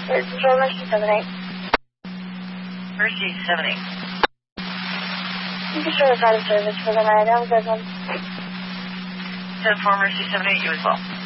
Control Mercy 78. Mercy 78. You can show us out of service for the night. Have a good one. 10-4 Mercy 78, you as well.